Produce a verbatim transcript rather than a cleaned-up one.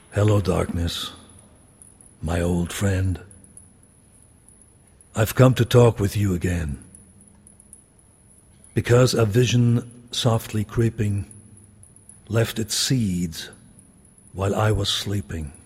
Hello, darkness, my old friend. I've come to talk with you again, because a vision softly creeping left its seeds while I was sleeping.